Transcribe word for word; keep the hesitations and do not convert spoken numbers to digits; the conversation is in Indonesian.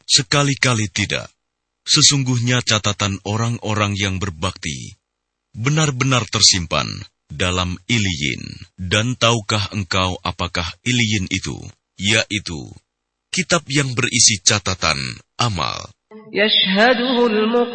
Sekali-kali tidak. Sesungguhnya catatan orang-orang yang berbakti benar-benar tersimpan dalam Iliyin. Dan tahukah engkau apakah Iliyin itu? Yaitu kitab yang berisi catatan amal.